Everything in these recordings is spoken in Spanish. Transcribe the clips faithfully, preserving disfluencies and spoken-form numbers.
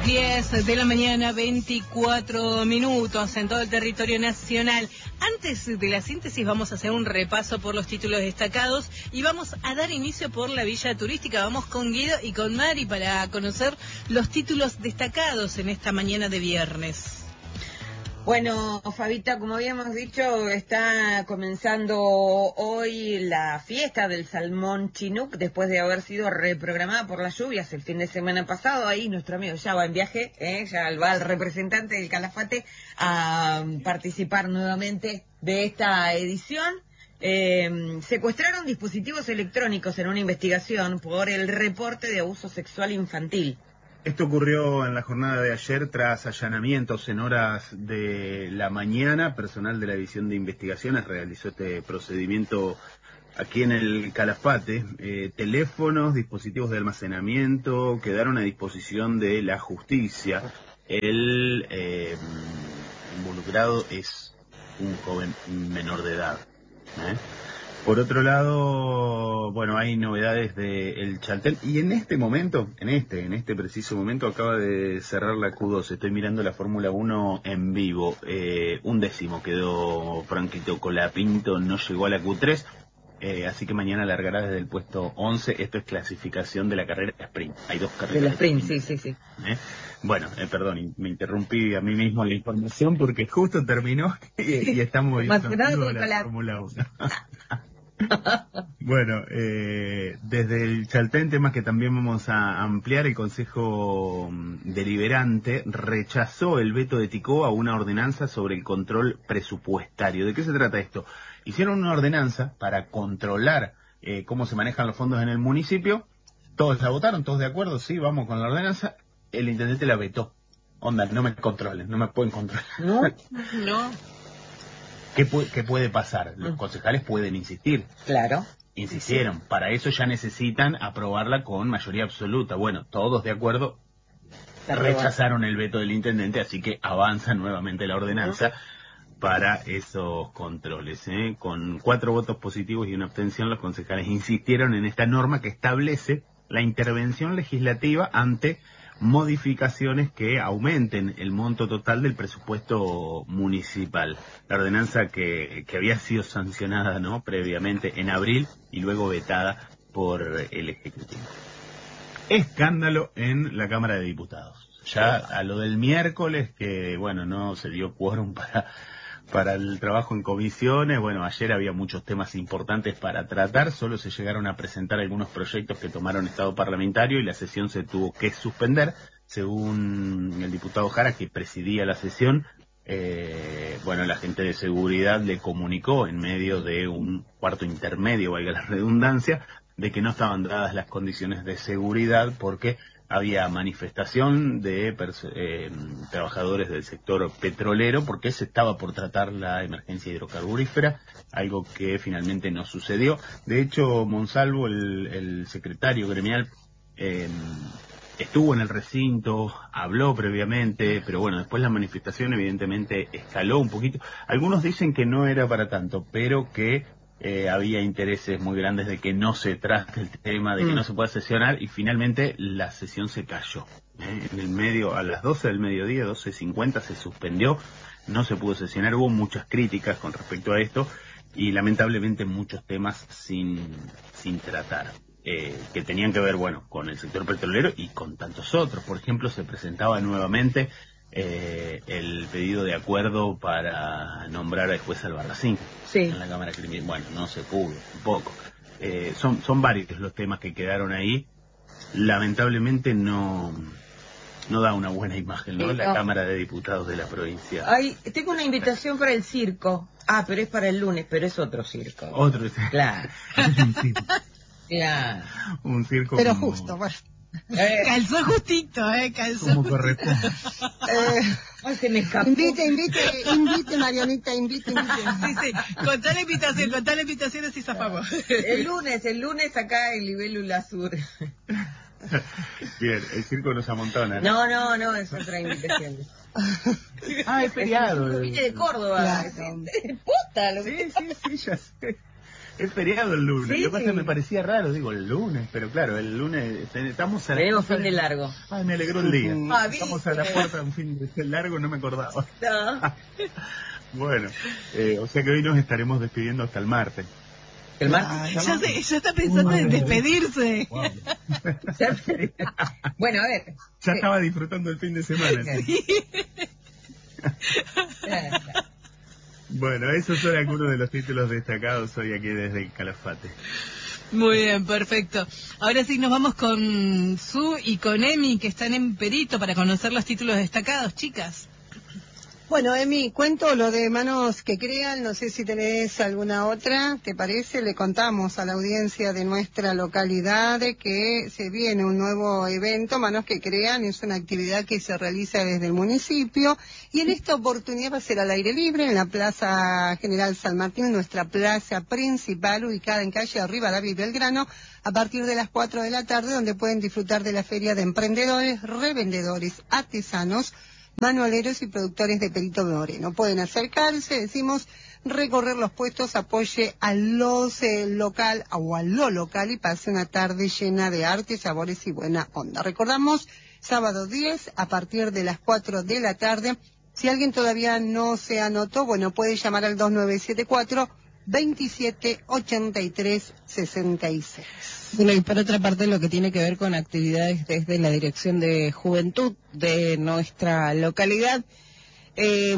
diez de la mañana, veinticuatro minutos en todo el territorio nacional. Antes de la síntesis vamos a hacer un repaso por los títulos destacados y vamos a dar inicio por la Villa Turística. Vamos con Guido y con Mari para conocer los títulos destacados en esta mañana de viernes. Bueno, Fabita, como habíamos dicho, está comenzando hoy la fiesta del salmón Chinook, después de haber sido reprogramada por las lluvias el fin de semana pasado. Ahí nuestro amigo ya va en viaje, ¿eh? Ya va el representante del Calafate a participar nuevamente de esta edición. Eh, secuestraron dispositivos electrónicos en una investigación por el reporte de abuso sexual infantil. Esto ocurrió en la jornada de ayer tras allanamientos en horas de la mañana. Personal de la División de Investigaciones realizó este procedimiento aquí en el Calafate. Eh, teléfonos, dispositivos de almacenamiento quedaron a disposición de la justicia. El eh, involucrado es un joven menor de edad, ¿eh? Por otro lado, bueno, hay novedades de el Chaltén y en este momento, en este, en este preciso momento acaba de cerrar la Q dos. Estoy mirando la Fórmula uno en vivo. Eh, un décimo quedó Franquito Colapinto, no llegó a la Q tres, eh, así que mañana largará desde el puesto once. Esto es clasificación de la carrera sprint. Hay dos carreras. De la sprint, sí, sí, sí. ¿Eh? Bueno, eh, perdón, me interrumpí a mí mismo la información porque justo terminó y, y estamos viendo la Fórmula uno. Bueno, eh, desde el Chaltén, temas que también vamos a ampliar, el Consejo Deliberante rechazó el veto de Ticó a una ordenanza sobre el control presupuestario. ¿De qué se trata esto? Hicieron una ordenanza para controlar eh, cómo se manejan los fondos en el municipio. Todos la votaron, todos de acuerdo, sí, vamos con la ordenanza. El intendente la vetó. Onda, no me controlen, no me pueden controlar. No, no. ¿Qué, pu ¿Qué puede pasar? Los concejales pueden insistir. Claro. Insistieron. Sí. Para eso ya necesitan aprobarla con mayoría absoluta. Bueno, todos de acuerdo. Rechazaron el veto del intendente, así que avanza nuevamente la ordenanza uh-huh. para esos controles, ¿eh? Con cuatro votos positivos y una abstención, los concejales insistieron en esta norma que establece la intervención legislativa ante modificaciones que aumenten el monto total del presupuesto municipal. La ordenanza que, que había sido sancionada, ¿no?, previamente en abril y luego vetada por el Ejecutivo. Escándalo en la Cámara de Diputados. Ya a lo del miércoles, que bueno, no se dio quórum para para el trabajo en comisiones. Bueno, ayer había muchos temas importantes para tratar, solo se llegaron a presentar algunos proyectos que tomaron estado parlamentario y la sesión se tuvo que suspender, según el diputado Jara, que presidía la sesión. Eh, bueno, la gente de seguridad le comunicó en medio de un cuarto intermedio, valga la redundancia, de que no estaban dadas las condiciones de seguridad porque había manifestación de eh, trabajadores del sector petrolero porque se estaba por tratar la emergencia hidrocarburífera, algo que finalmente no sucedió. De hecho, Monsalvo, el, el secretario gremial, eh, estuvo en el recinto, habló previamente, pero bueno, después la manifestación evidentemente escaló un poquito. Algunos dicen que no era para tanto, pero que Eh, había intereses muy grandes de que no se trate el tema, de que mm. no se pueda sesionar, y finalmente la sesión se cayó. ¿eh? En el medio, a las doce del mediodía, doce cincuenta, se suspendió, no se pudo sesionar, hubo muchas críticas con respecto a esto, y lamentablemente muchos temas sin, sin tratar, eh, que tenían que ver, bueno, con el sector petrolero y con tantos otros. Por ejemplo, se presentaba nuevamente Eh, el pedido de acuerdo para nombrar al juez Albarracín sí. en la Cámara Criminal. Bueno, no se pudo, un poco. Eh, son, son varios los temas que quedaron ahí. Lamentablemente no, no da una buena imagen, ¿no? Sí, la no. Cámara de Diputados de la provincia. Ay, tengo una invitación para el circo. Ah, pero es para el lunes, pero es otro circo. Otro circo. Claro. un circo. Claro. Un circo pero como... justo, bueno. Eh, calzó justito, eh, calzó. Como corresponde. eh, ay, se me escapó. Invite, invite, invite, Marianita, invite, invite. Sí, sí, contá la invitación, contá la invitación así zafamos. El lunes, el lunes acá en Libélula Sur. Bien, el circo nos amontona. No, no, no, es otra invitación. Ah, es feriado. Es un de Córdoba. Claro. Es posta, lo sí, que sí, sí, ya sé. Es feriado el lunes. Sí, Lo que pasa sí. es que me parecía raro, digo, el lunes, pero claro, el lunes estamos a la Tenemos fin de largo. Ay, me alegró el día. Ah, Estamos a la puerta de un fin de largo, no me acordaba. No. Bueno, eh, o sea que hoy nos estaremos despidiendo hasta el martes. ¿El martes? Ya, se- ya está pensando en despedirse. Wow. Bueno, a ver. Ya estaba disfrutando el fin de semana. Sí. Bueno, esos son algunos de los títulos destacados hoy aquí desde el Calafate. Muy bien, perfecto. Ahora sí nos vamos con Su y con Emi, que están en Perito para conocer los títulos destacados, chicas. Bueno, Emi, cuento lo de Manos que Crean, no sé si tenés alguna otra, ¿te parece? Le contamos a la audiencia de nuestra localidad que se viene un nuevo evento, Manos que Crean, es una actividad que se realiza desde el municipio y en esta oportunidad va a ser al aire libre en la Plaza General San Martín, nuestra plaza principal ubicada en calle Rivadavia y Belgrano, a partir de las cuatro de la tarde, donde pueden disfrutar de la feria de emprendedores, revendedores, artesanos, manualeros y productores de Perito Moreno. Pueden acercarse, decimos, recorrer los puestos, apoye a los eh, local o a lo local y pase una tarde llena de arte, sabores y buena onda. Recordamos, sábado diez, a partir de las cuatro de la tarde. Si alguien todavía no se anotó, bueno, puede llamar al dos nueve siete cuatro, veintisiete ochenta y tres sesenta y seis. Bueno, y por otra parte, lo que tiene que ver con actividades desde la Dirección de Juventud de nuestra localidad, eh,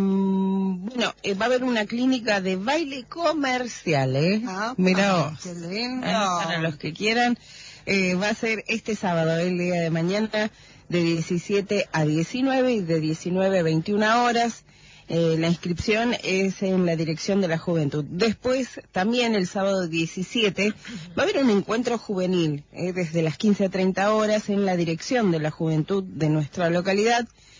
bueno, eh, va a haber una clínica de baile comercial, ¿eh? Ah, Mirá ah, vos. qué lindo. Eh, para los que quieran, eh, va a ser este sábado, el día de mañana, de diecisiete a diecinueve y de diecinueve a veintiuna horas. Eh, la inscripción es en la Dirección de la Juventud. Después, también el sábado diecisiete, va a haber un encuentro juvenil, eh, desde las quince a treinta horas en la Dirección de la Juventud de nuestra localidad.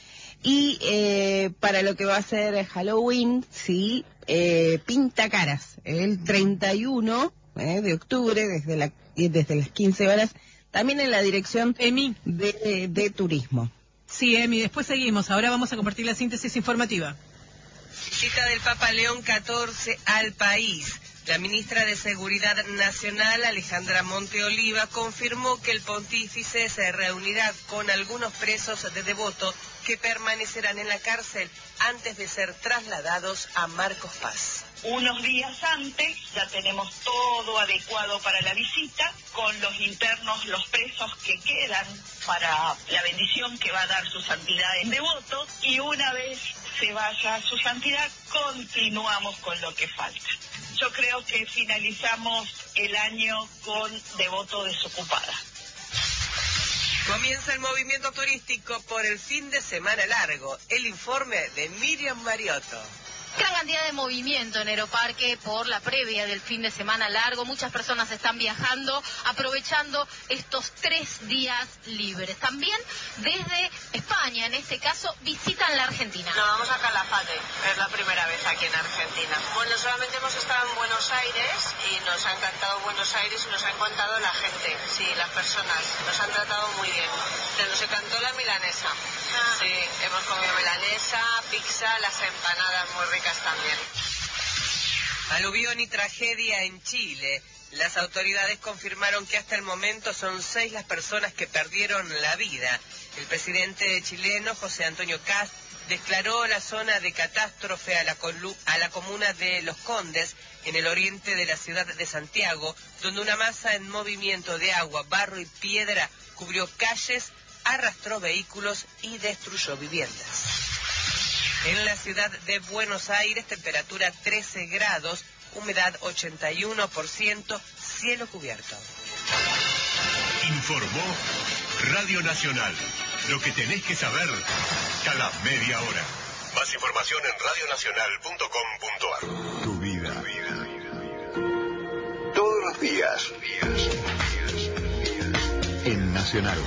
Y eh, para lo que va a ser Halloween, sí, eh, pinta caras, el treinta y uno eh, de octubre, desde, la, desde las quince horas, también en la Dirección Emi. de, de Turismo. Sí, Emi, después seguimos. Ahora vamos a compartir la síntesis informativa. Visita del Papa León catorce al país. La ministra de Seguridad Nacional, Alejandra Monteoliva, confirmó que el pontífice se reunirá con algunos presos de Devoto que permanecerán en la cárcel antes de ser trasladados a Marcos Paz. Unos días antes ya tenemos todo adecuado para la visita, con los internos, los presos que quedan para la bendición que va a dar su santidad en Devoto, y una vez se vaya su santidad, continuamos con lo que falta. Yo creo que finalizamos el año con Devoto desocupada. Comienza el movimiento turístico por el fin de semana largo. El informe de Miriam Mariotto. Gran cantidad de movimiento en Aeroparque por la previa del fin de semana largo. Muchas personas están viajando, aprovechando estos tres días libres. También desde España, en este caso, visitan la Argentina. Nos vamos a Calafate, es la primera vez aquí en Argentina. Bueno, solamente hemos estado en Buenos Aires y nos ha encantado Buenos Aires y nos ha encantado la gente, sí, las personas, nos han tratado muy bien. Se nos encantó la milanesa. Sí, hemos comido milanesa, pizza, las empanadas muy ricas también. Aluvión y tragedia en Chile. Las autoridades confirmaron que hasta el momento son seis las personas que perdieron la vida. El presidente chileno, José Antonio Kast, declaró la zona de catástrofe a la, a la comuna de Los Condes, en el oriente de la ciudad de Santiago, donde una masa en movimiento de agua, barro y piedra cubrió calles, arrastró vehículos y destruyó viviendas. En la ciudad de Buenos Aires, temperatura trece grados, humedad ochenta y uno por ciento, cielo cubierto. Informó Radio Nacional. Lo que tenés que saber cada media hora. Más información en radio nacional punto com punto a r. Tu vida. Todos los días. En Nacional.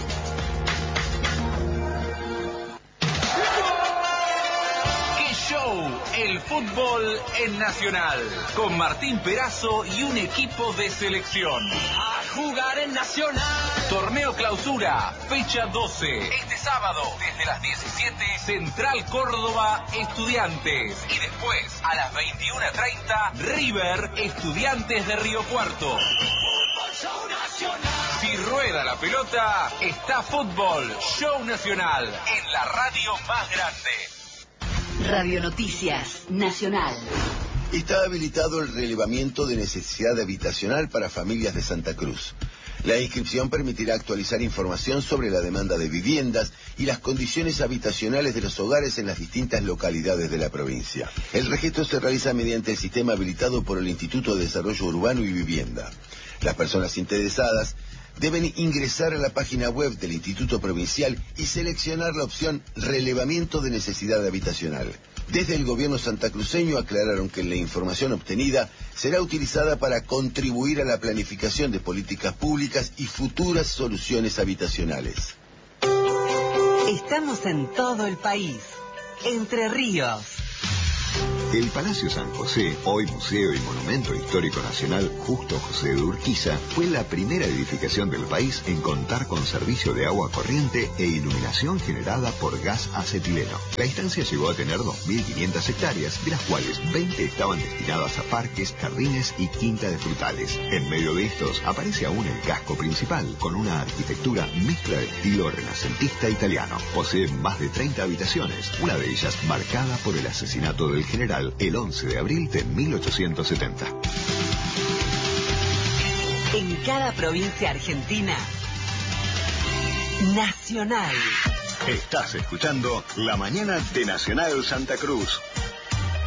Show, el fútbol en Nacional, con Martín Perazo y un equipo de selección. jugar en Nacional. Torneo Clausura, fecha doce. Este sábado, desde las diecisiete, Central Córdoba, Estudiantes. Y después, a las veintiuna treinta, River, Estudiantes de Río Cuarto. Si rueda la pelota, está Fútbol Show Nacional, en la radio más grande. Radio Noticias Nacional. Está habilitado el relevamiento de necesidad habitacional para familias de Santa Cruz. La inscripción permitirá actualizar información sobre la demanda de viviendas y las condiciones habitacionales de los hogares en las distintas localidades de la provincia. El registro se realiza mediante el sistema habilitado por el Instituto de Desarrollo Urbano y Vivienda. Las personas interesadas deben ingresar a la página web del Instituto Provincial y seleccionar la opción Relevamiento de Necesidad Habitacional. Desde el gobierno santacruceño aclararon que la información obtenida será utilizada para contribuir a la planificación de políticas públicas y futuras soluciones habitacionales. Estamos en todo el país. Entre Ríos. El Palacio San José, hoy Museo y Monumento Histórico Nacional Justo José de Urquiza, fue la primera edificación del país en contar con servicio de agua corriente e iluminación generada por gas acetileno. La instancia llegó a tener dos mil quinientas hectáreas, de las cuales veinte estaban destinadas a parques, jardines y quinta de frutales. En medio de estos aparece aún el casco principal, con una arquitectura mezcla de estilo renacentista italiano. Posee más de treinta habitaciones, una de ellas marcada por el asesinato del general el once de abril de mil ochocientos setenta. En cada provincia argentina, Nacional. Estás escuchando La Mañana de Nacional Santa Cruz.